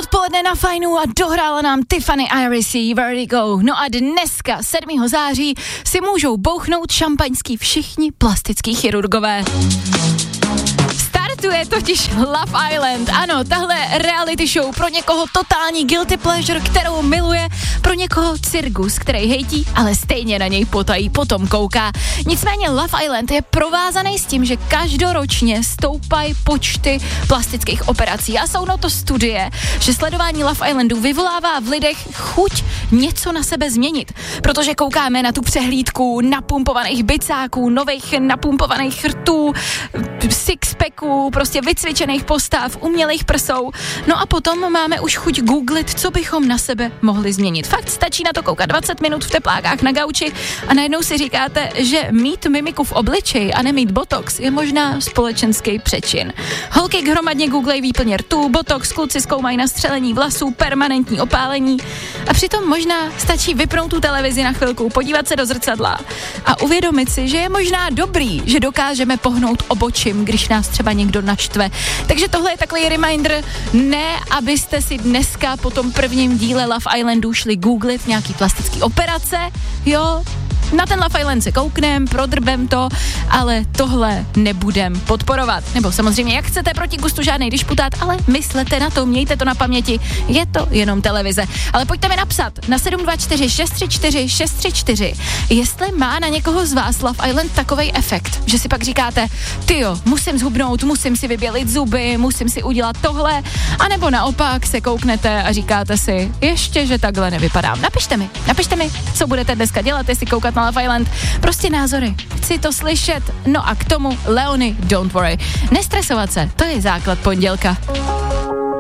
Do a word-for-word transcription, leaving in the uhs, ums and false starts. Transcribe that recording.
odpoledne na Fajnu a dohrála nám Tiffany Irisy Vertigo. No a dneska, sedmého září, si můžou bouchnout šampaňský všichni plastický chirurgové. Startuje totiž Love Island. Ano, tahle reality show pro někoho totální guilty pleasure, kterou miluje, pro někoho cirkus, který hejtí, ale stejně na něj potají potom kouká. Nicméně Love Island je provázaný s tím, že každoročně stoupají počty plastických operací a jsou na to studie, že sledování Love Islandu vyvolává v lidech chuť něco na sebe změnit, protože koukáme na tu přehlídku napumpovaných bicáků, nových napumpovaných rtů, sixpacků, prostě vycvičených postav, umělých prsou. No a potom máme už chuť googlit, co bychom na sebe mohli změnit. Fakt stačí na to koukat dvacet minut v teplákách na gauči a najednou si říkáte, že mít mimiku v obličeji a nemít botox je možná společenský přečin. Holky hromadně googlej výplně rtů, botox, kluci zkoumají nastřelení vlasů, permanentní opálení a přitom možná stačí vypnout tu televizi na chvilku, podívat se do zrcadla a uvědomit si, že je možná dobrý, že dokážeme pohnout obočím, když nás třeba někdo naštve. Takže tohle je takový reminder, ne abyste si dneska po tom prvním díle Love Islandu šli googlit nějaký plastický operace, jo, na ten Love Island se kouknem, prodrbem to, ale tohle nebudem podporovat. Nebo samozřejmě, jak chcete, proti gustu žádnej disputát, ale myslete na to, mějte to na paměti, je to jenom televize. Ale pojďte mi napsat na sedm dva čtyři šest tři čtyři šest tři čtyři, jestli má na někoho z vás Love Island takovej efekt, že si pak říkáte, tyjo, musím zhubnout, musím si vybělit zuby, musím si udělat tohle, anebo naopak se kouknete a říkáte si, ještě, že takhle nevypadám. Napište mi, napište mi, co budete dneska dělat, jestli koukat na Love Island, prostě názory, chci to slyšet, no a k tomu Leony, don't worry, nestresovat se, to je základ pondělka.